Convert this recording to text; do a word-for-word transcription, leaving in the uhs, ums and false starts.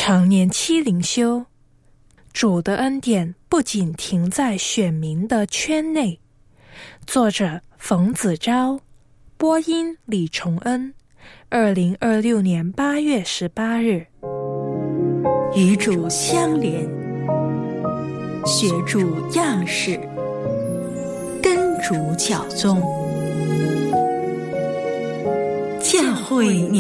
常年期灵修，主的恩典不仅停在选民的圈内。作者冯子昭，播音李崇恩，二零二六年八月十八日。 与主相连，学主样式，跟主教宗。教会